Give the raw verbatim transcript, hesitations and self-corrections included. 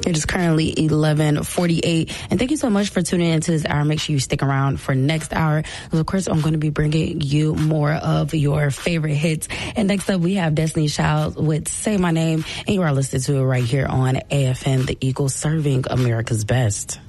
It is currently eleven forty-eight. And thank you so much for tuning into this hour. Make sure you stick around for next hour. Of course, I'm going to be bringing you more of your favorite hits. And next up, we have Destiny's Child with Say My Name. And you are listening to it right here on A F M, the Eagle, serving America's best.